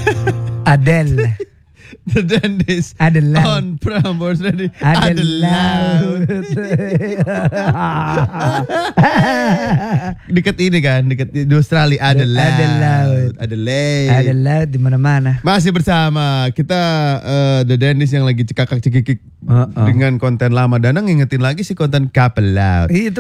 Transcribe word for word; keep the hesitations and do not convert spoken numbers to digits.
Adele. The Dentist Adalah. on Prambors Ready. Adalah. Dekat ini kan, dekat di Australia ada Ada laut. laut. Ada laut. Ada laut di mana-mana. Masih bersama kita uh, The Dentist yang lagi cekakak cekikik Uh-uh. dengan konten lama. Danang ngingetin lagi sih konten kapal laut. Itu